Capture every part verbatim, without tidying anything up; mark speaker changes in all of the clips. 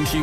Speaker 1: 听。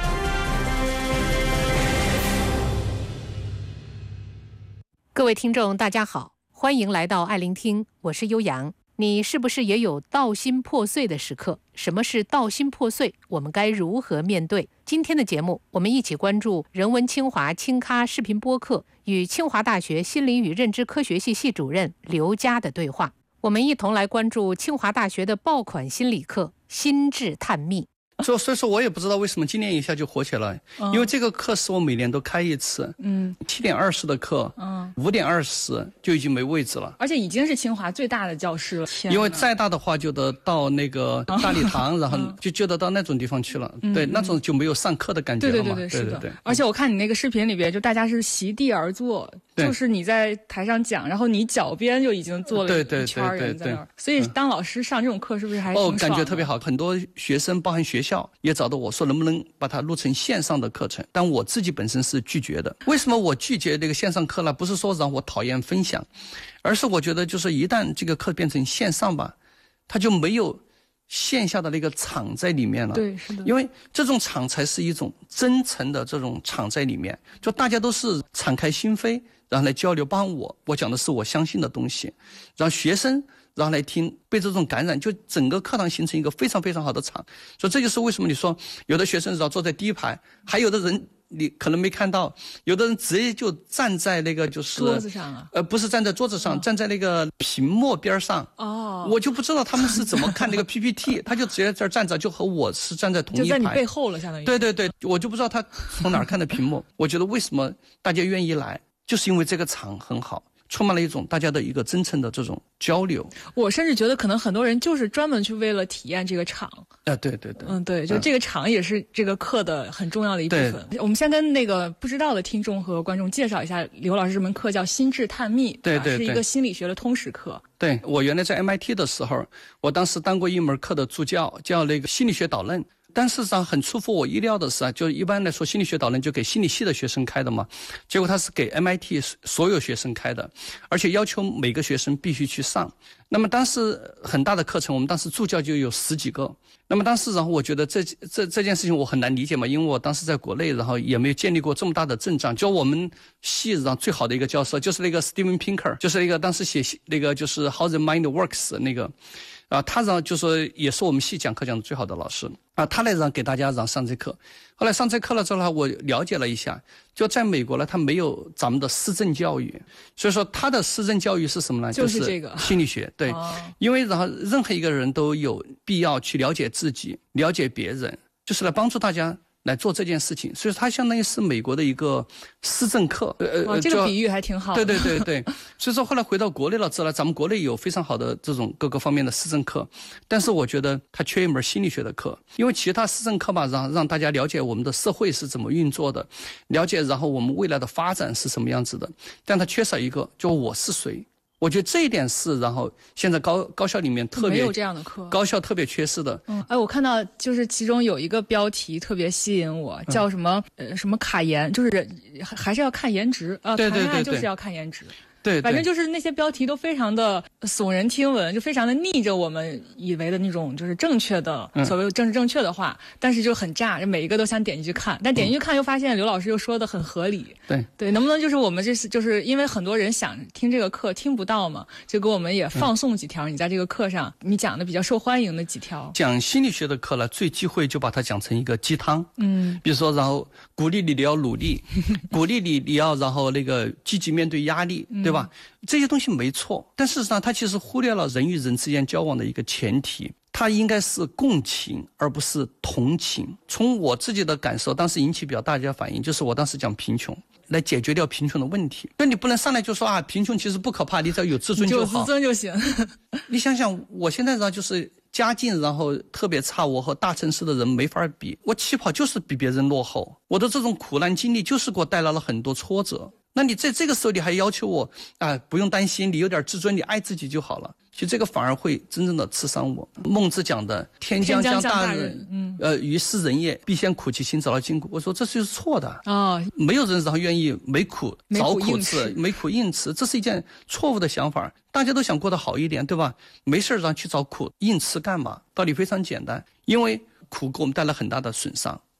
Speaker 2: 各位听众大家好，欢迎来到爱聆听，我是悠扬。你是不是也有道心破碎的时刻？什么是道心破碎？我们该如何面对？今天的节目，我们一起关注人文清华清咖视频播客与清华大学心理与认知科学系系主任刘佳的对话。我们一同来关注清华大学的爆款心理课心智探秘。
Speaker 3: 所所以说我也不知道为什么今年一下就火起来，嗯、因为这个课是我每年都开一次，嗯，七点二十的课，嗯，五点二十就已经没位置了，
Speaker 4: 而且已经是清华最大的教室了。
Speaker 3: 因为再大的话就得到那个大礼堂，然后就就得到那种地方去了，嗯、对，那种就没有上课的感觉了嘛。
Speaker 4: 对对对对，是的。对对对，而且我看你那个视频里边，就大家是席地而坐，就是你在台上讲，然后你脚边就已经坐了一圈人在那儿，所以当老师上这种课是不是还挺爽的？
Speaker 3: 哦，感觉特别好，很多学生包含学校也找到我说能不能把它录成线上的课程，但我自己本身是拒绝的。为什么我拒绝这个线上课呢？不是说让我讨厌分享，而是我觉得就是一旦这个课变成线上吧，它就没有线下的那个场在里面了。
Speaker 4: 对，是的。
Speaker 3: 因为这种场才是一种真诚的这种场在里面，就大家都是敞开心扉，然后来交流，包含我，我讲的是我相信的东西，让学生然后来听，被这种感染，就整个课堂形成一个非常非常好的场。所以这就是为什么你说有的学生然后坐在第一排，还有的人你可能没看到，有的人直接就站在那个就是
Speaker 4: 桌子上啊，
Speaker 3: 呃，不是站在桌子上，哦、站在那个屏幕边上。
Speaker 4: 哦，
Speaker 3: 我就不知道他们是怎么看那个 P P T， 他就直接在这儿站着，就和我是站在同一排，
Speaker 4: 就在你背后了，相当于。
Speaker 3: 对对对，我就不知道他从哪儿看的屏幕。我觉得为什么大家愿意来，就是因为这个场很好。充满了一种大家的一个真诚的这种交流。
Speaker 4: 我甚至觉得可能很多人就是专门去为了体验这个场。
Speaker 3: 啊，对对对，
Speaker 4: 嗯，对，就这个场也是这个课的很重要的一部分。我们先跟那个不知道的听众和观众介绍一下刘老师这门课叫心智探秘，
Speaker 3: 对对对，
Speaker 4: 是一个心理学的通识课。
Speaker 3: 对，我原来在 M I T 的时候，我当时当过一门课的助教，叫那个心理学导论。但事实上很出乎我意料的是啊，就一般来说心理学导论就给心理系的学生开的嘛，结果他是给 M I T 所有学生开的，而且要求每个学生必须去上。那么当时很大的课程，我们当时助教就有十几个。那么当时然后我觉得这这这件事情我很难理解嘛，因为我当时在国内，然后也没有建立过这么大的阵仗。就我们系上最好的一个教授就是那个 Steven Pinker， 就是那个当时写那个就是 How the Mind Works 那个。啊，他让就说也是我们系讲课讲的最好的老师啊，他来让给大家让上这课。后来上这课了之后呢，我了解了一下，就在美国呢，他没有咱们的施政教育，所以说他的施政教育是什么呢？
Speaker 4: 就是这个、
Speaker 3: 就是、心理学。对，哦、因为然后任何一个人都有必要去了解自己，了解别人，就是来帮助大家来做这件事情，所以它相当于是美国的一个施政课。
Speaker 4: 呃，哦、这个比喻还挺好的。
Speaker 3: 对对对对，所以说后来回到国内了之后，咱们国内有非常好的这种各个方面的施政课，但是我觉得它缺一门心理学的课，因为其他施政课吧，让让大家了解我们的社会是怎么运作的，了解然后我们未来的发展是什么样子的，但它缺少一个，就我是谁。我觉得这一点是，然后现在高高校里面特别
Speaker 4: 没有这样的课，
Speaker 3: 高校特别缺失的。
Speaker 4: 嗯，哎，我看到就是其中有一个标题特别吸引我，叫什么、嗯、呃什么卡颜，就是还是要看颜值啊，
Speaker 3: 对对对对，
Speaker 4: 谈恋爱就是要看颜值。
Speaker 3: 对，
Speaker 4: 反正就是那些标题都非常的耸人听闻，就非常的逆着我们以为的那种就是正确的、嗯、所谓政治正确的话，但是就很炸，每一个都想点进去看，但点进去看又发现刘老师又说的很合理。
Speaker 3: 对
Speaker 4: 对，能不能就是我们这是就是因为很多人想听这个课听不到嘛，就给我们也放送几条、嗯、你在这个课上你讲的比较受欢迎的几条。
Speaker 3: 讲心理学的课呢，最忌讳就把它讲成一个鸡汤。嗯，比如说然后鼓励你你要努力，鼓励你你要然后那个积极面对压力，对吧？嗯，这些东西没错，但事实上它其实忽略了人与人之间交往的一个前提，它应该是共情而不是同情。从我自己的感受，当时引起比较大家反应，就是我当时讲贫穷来解决掉贫穷的问题，那你不能上来就说啊，贫穷其实不可怕，你只要有自尊就好，
Speaker 4: 有自尊就行。
Speaker 3: 你想想我现在呢就是家境然后特别差，我和大城市的人没法比，我起跑就是比别人落后，我的这种苦难经历就是给我带来了很多挫折，那你在这个时候你还要求我啊，不用担心，你有点自尊，你爱自己就好了，其实这个反而会真正的刺伤我。孟子讲的天将降大任，嗯，呃，于斯人也，必先苦其心，早劳筋骨。我说这就是错的啊、哦，没有人然后愿意没苦找苦吃，没苦硬吃，这是一件错误的想法。大家都想过得好一点，对吧？没事让去找苦硬吃干嘛？道理非常简单，因为苦给我们带来很大的损伤。